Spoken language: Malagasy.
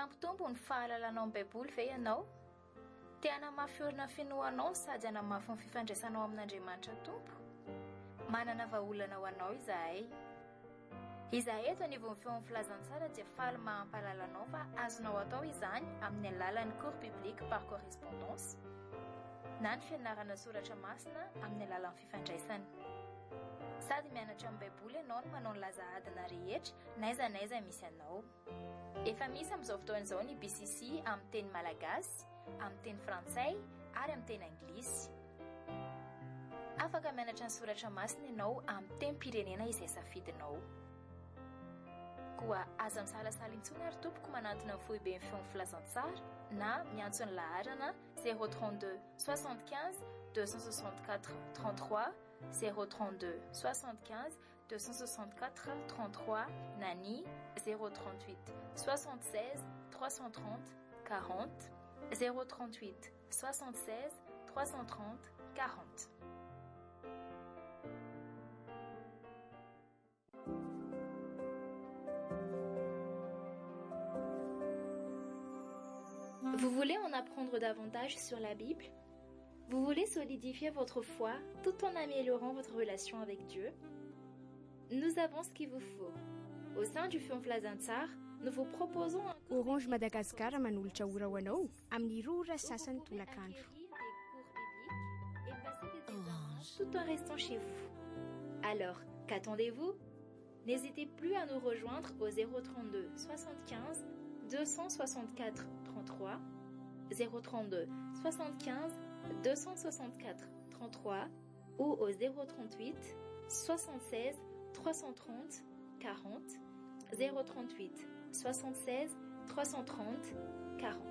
mampitombo ny fahalalanao amin'ny baiboly ve ianao? Te hanamafy orina finoanao sady hanamafy ny fifandraisanao amin'Andriamanitra Tompo? Manana vahaolana ho anao izahay. Izahay eto anivon'ny feon'ny filazantsara dia faly mahampahalalana fa azonao atao izany amin'ny alalan'ny cours biblique par correspondance na ny fianarana soratra masina amin'ny alalan'ny fifandraisana. Sady mianatra amin'ny baiboly ianao no manao ny lazahadina rehetra n'aiza misy anao. Efa misy amin'izao fotoana izao ny BCC amin'ny teny malagasy, amin'ny teny frantsay ary amin'ny teny anglisy. Afaka mianatra ny soratra masina ianao amin'ny teny pirenena izay safidinao. Koa aza misalasala intsony ary tompoko manantona ny foibe ny feon'ny filazantsara na miantso ny laharana 032 75 264 33 032 75 264 33 na ny 038 76 330 40 038 76 330 40. Vous voulez en apprendre davantage sur la Bible? Vous voulez solidifier votre foi tout en améliorant votre relation avec Dieu? Nous avons ce qu'il vous faut. Au sein du Fion Filazantsara, nous vous proposons un cours Orange Madagascar manolotra ora ho anao amin'ny roa sasany tolakandro. Et passer des examens tout en restant chez vous. Alors, qu'attendez-vous? N'hésitez plus à nous rejoindre au 032 75 264 33 032 75 264 33 ou au 038 76 330 40 038 76 330 40.